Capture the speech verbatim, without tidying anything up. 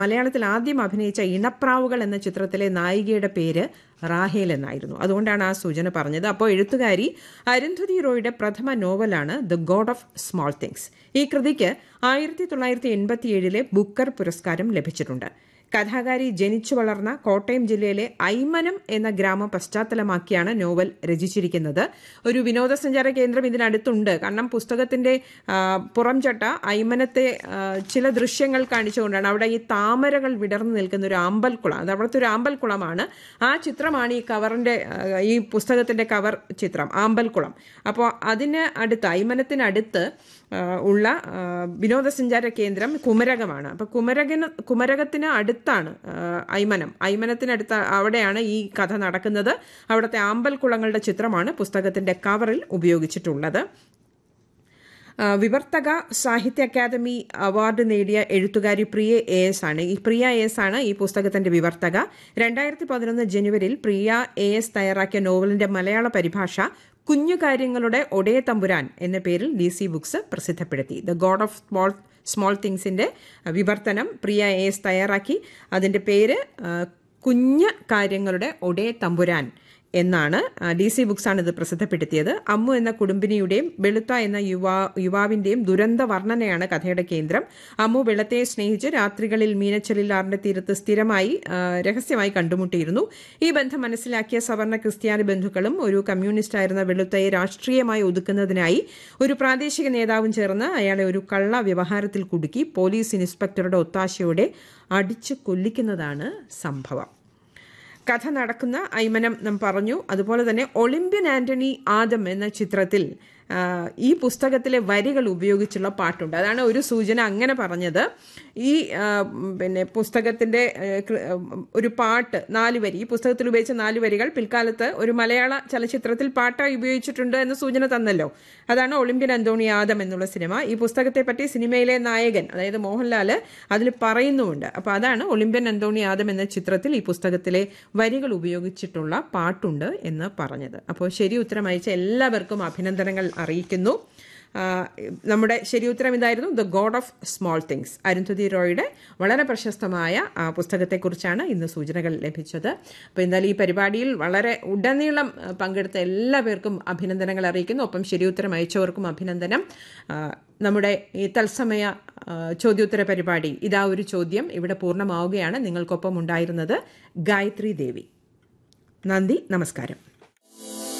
മലയാളത്തിൽ ആദ്യം അഭിനയിച്ച ഇണപ്രാവുകൾ എന്ന ചിത്രത്തിലെ നായികയുടെ പേര് റാഹേൽ എന്നായിരുന്നു. അതുകൊണ്ടാണ് ആ സൂചന പറഞ്ഞത്. അപ്പോൾ എഴുത്തുകാരി അരുന്ധതി റോയുടെ പ്രഥമ നോവലാണ് the God of small things. ഈ കൃതിക്ക് ആയിരത്തി തൊള്ളായിരത്തി എൺപത്തി ഏഴിലെ ബുക്കർ പുരസ്കാരം ലഭിച്ചിട്ടുണ്ട്. കഥാകാരി ജനിച്ചു വളർന്ന കോട്ടയം ജില്ലയിലെ ഐമനം എന്ന ഗ്രാമം പശ്ചാത്തലമാക്കിയാണ് നോവൽ രചിച്ചിരിക്കുന്നത്. ഒരു വിനോദസഞ്ചാര കേന്ദ്രം ഇതിനടുത്തുണ്ട്. കാരണം പുസ്തകത്തിന്റെ പുറംചട്ട ഐമനത്തെ ചില ദൃശ്യങ്ങൾ കാണിച്ചുകൊണ്ടാണ്. അവിടെ ഈ താമരകൾ വിടർന്നു നിൽക്കുന്ന ഒരു അമ്പൽക്കുളം, അത് അവിടുത്തെ ഒരു അമ്പൽക്കുളമാണ്. ആ ചിത്രമാണ് ഈ കവറിന്റെ ഈ പുസ്തകത്തിന്റെ കവർ ചിത്രം, അമ്പൽക്കുളം. അപ്പോൾ അതിന് അടുത്ത്, ഐമനത്തിനടുത്ത് ഉള്ള വിനോദസഞ്ചാര കേന്ദ്രം കുമരകമാണ്. അപ്പോൾ കുമരകന് കുമരകത്തിന് അടുത്താണ് ഐമനം. ഐമനത്തിനടുത്ത് അവിടെയാണ് ഈ കഥ നടക്കുന്നത്. അവിടുത്തെ ആമ്പൽക്കുളങ്ങളുടെ ചിത്രമാണ് പുസ്തകത്തിന്റെ കവറിൽ ഉപയോഗിച്ചിട്ടുള്ളത്. വിവർത്തക സാഹിത്യ അക്കാദമി അവാർഡ് നേടിയ എഴുത്തുകാരി പ്രിയ എ എസ് ആണ്. ഈ പ്രിയ എ എസ് ആണ് ഈ പുസ്തകത്തിന്റെ വിവർത്തക. രണ്ടായിരത്തി പതിനൊന്ന് ജനുവരിയിൽ പ്രിയ എ എസ് തയ്യാറാക്കിയ നോവലിന്റെ മലയാള പരിഭാഷ കുഞ്ഞു കാര്യങ്ങളുടെ ഒടേ തമ്പുരാൻ എന്ന പേരിൽ D C books പ്രസിദ്ധപ്പെടുത്തി. The God of small small തിങ്സിന്റെ വിവർത്തനം പ്രിയ എ എസ് തയ്യാറാക്കി. അതിന്റെ പേര് കുഞ്ഞു കാര്യങ്ങളുടെ ഒടേ തമ്പുരാൻ എന്നാണ്. ഡി സി ബുക്സ് ആണ് ഇത് പ്രസിദ്ധപ്പെടുത്തിയത്. അമ്മു എന്ന കുടുംബിനിയുടെയും വെളുത്ത എന്ന യുവാ യുവാവിന്റെയും ദുരന്ത വർണ്ണനയാണ് കഥയുടെ കേന്ദ്രം. അമ്മു വെള്ളത്തെ സ്നേഹിച്ച് രാത്രികളിൽ മീനച്ചലിലാറിന്റെ തീരത്ത് സ്ഥിരമായി രഹസ്യമായി കണ്ടുമുട്ടിയിരുന്നു. ഈ ബന്ധം മനസ്സിലാക്കിയ സവർണ ക്രിസ്ത്യാനി ബന്ധുക്കളും ഒരു കമ്മ്യൂണിസ്റ്റായിരുന്ന വെളുത്തയെ രാഷ്ട്രീയമായി ഒതുക്കുന്നതിനായി ഒരു പ്രാദേശിക നേതാവും ചേർന്ന് അയാളെ ഒരു കള്ള വ്യവഹാരത്തിൽ കുടുക്കി പോലീസ് ഇൻസ്പെക്ടറുടെ ഒത്താശയോടെ അടിച്ചു കൊല്ലിക്കുന്നതാണ് സംഭവം. കഥ നടക്കുന്ന ഐമനം നാം പറഞ്ഞു. അതുപോലെ തന്നെ ഒളിമ്പ്യൻ ആന്റണി ആദം എന്ന ചിത്രത്തിൽ ഈ പുസ്തകത്തിലെ വരികൾ ഉപയോഗിച്ചുള്ള പാട്ടുണ്ട്. അതാണ് ഒരു സൂചന അങ്ങനെ പറഞ്ഞത്. ഈ പിന്നെ പുസ്തകത്തിന്റെ ഒരു പാട്ട്, നാല് വരി, ഈ പുസ്തകത്തിൽ ഉപയോഗിച്ച നാല് വരികൾ പിൽക്കാലത്ത് ഒരു മലയാള ചലച്ചിത്രത്തിൽ പാട്ടായി ഉപയോഗിച്ചിട്ടുണ്ട് എന്ന സൂചന തന്നല്ലോ. അതാണ് ഒളിമ്പ്യൻ അന്തോണി ആദം എന്നുള്ള സിനിമ. ഈ പുസ്തകത്തെ പറ്റി സിനിമയിലെ നായകൻ, അതായത് മോഹൻലാൽ, അതിൽ പറയുന്നുമുണ്ട്. അപ്പോൾ അതാണ് ഒളിമ്പ്യൻ അന്തോണി ആദം എന്ന ചിത്രത്തിൽ ഈ പുസ്തകത്തിലെ വരികൾ ഉപയോഗിച്ചിട്ടുള്ള പാട്ടുണ്ട് എന്ന് പറഞ്ഞത്. അപ്പോൾ ശരി ഉത്തരം അയച്ച എല്ലാവർക്കും അഭിനന്ദനങ്ങൾ അറിയിക്കുന്നു. നമ്മുടെ ശരി ഉത്തരം ഇതായിരുന്നു, the God of small things. Arundhati റോയുടെ വളരെ പ്രശസ്തമായ പുസ്തകത്തെക്കുറിച്ചാണ് ഇന്ന് സൂചനകൾ ലഭിച്ചത്. അപ്പോൾ എന്തായാലും ഈ പരിപാടിയിൽ വളരെ ഉടനീളം പങ്കെടുത്ത എല്ലാ പേർക്കും അഭിനന്ദനങ്ങൾ അറിയിക്കുന്നു. ഒപ്പം ശരി ഉത്തരം അയച്ചവർക്കും അഭിനന്ദനം. നമ്മുടെ ഈ തത്സമയ ചോദ്യോത്തര പരിപാടി ഇതാ ഒരു ചോദ്യം ഇവിടെ പൂർണ്ണമാവുകയാണ്. നിങ്ങൾക്കൊപ്പം ഉണ്ടായിരുന്നത് ഗായത്രി ദേവി. നന്ദി, നമസ്കാരം.